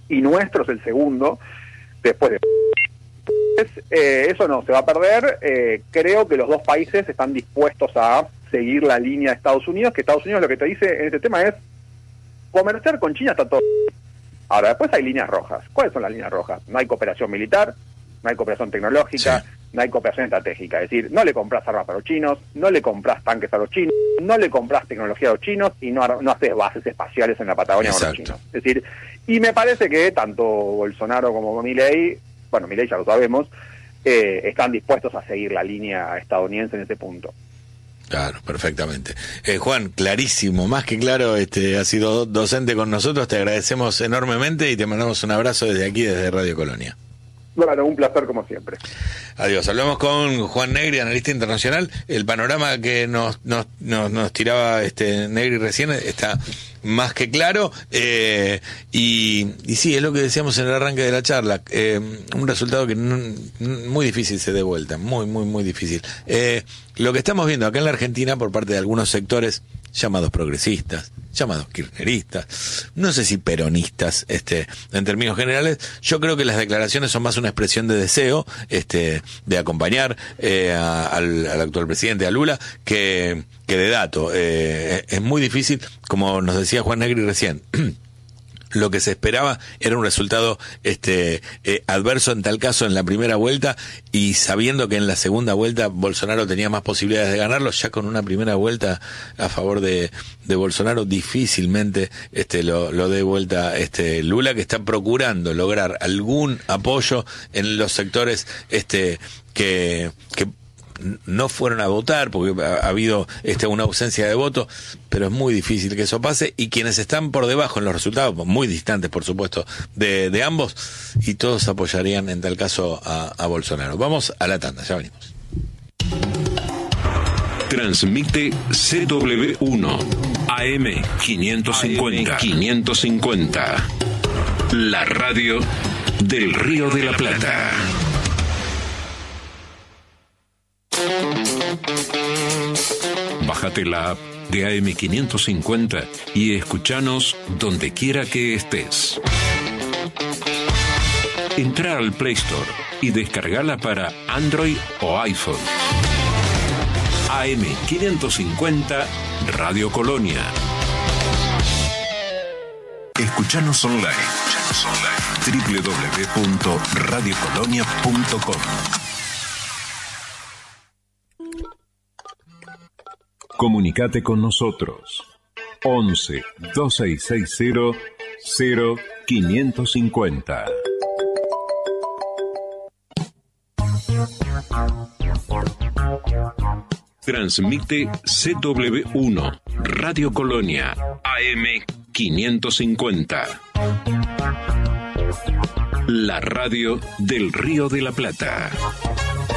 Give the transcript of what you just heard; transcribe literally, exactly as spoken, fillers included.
y nuestro es el segundo, después de... Eh, eso no se va a perder. Eh, creo que los dos países están dispuestos a seguir la línea de Estados Unidos, que Estados Unidos lo que te dice en este tema es comerciar con China está todo. Ahora, después hay líneas rojas. ¿Cuáles son las líneas rojas? No hay cooperación militar, no hay cooperación tecnológica, sí. no hay cooperación estratégica. Es decir, no le compras armas a los chinos, no le compras tanques a los chinos, no le compras tecnología a los chinos y no, no haces bases espaciales en la Patagonia con los chinos. Es decir, y me parece que tanto Bolsonaro como Milei, bueno, Milei ya lo sabemos, eh, están dispuestos a seguir la línea estadounidense en ese punto. Claro, perfectamente. Eh, Juan, clarísimo, más que claro, este, has sido docente con nosotros, te agradecemos enormemente y te mandamos un abrazo desde aquí, desde Radio Colonia. Bueno, un placer como siempre. Adiós. Hablamos con Juan Negri, analista internacional. El panorama que nos nos nos, nos tiraba este Negri recién está más que claro. Eh, y, y sí, es lo que decíamos en el arranque de la charla. Eh, un resultado que no, muy difícil se dé vuelta. Muy, muy, muy difícil. Eh, lo que estamos viendo acá en la Argentina por parte de algunos sectores llamados progresistas, llamados kirchneristas, no sé si peronistas, este, en términos generales, yo creo que las declaraciones son más una expresión de deseo, este, de acompañar eh, a, al, al actual presidente, a Lula, que, que de dato. Eh, es muy difícil, como nos decía Juan Negri recién. Lo que se esperaba era un resultado este eh, adverso en tal caso en la primera vuelta, y sabiendo que en la segunda vuelta Bolsonaro tenía más posibilidades de ganarlo, ya con una primera vuelta a favor de, de Bolsonaro difícilmente este lo, lo dé vuelta este Lula, que está procurando lograr algún apoyo en los sectores este que que no fueron a votar porque ha, ha habido este una ausencia de voto, pero es muy difícil que eso pase, y quienes están por debajo en los resultados, muy distantes por supuesto de, de ambos, y todos apoyarían en tal caso a, a Bolsonaro. Vamos a la tanda, ya venimos. Transmite C W uno A M quinientos cincuenta. quinientos cincuenta. La radio del Río de la Plata. Bájate la app de A M quinientos cincuenta y escuchanos donde quiera que estés. Entra al Play Store y descargala para Android o iPhone. A M quinientos cincuenta Radio Colonia. Escuchanos online. Escuchanos online. doble u doble u doble u punto radio colonia punto com. Comunicate con nosotros. once, dos seis seis cero, cero quinientos cincuenta. Transmite C W uno Radio Colonia A M quinientos cincuenta. La radio del Río de la Plata.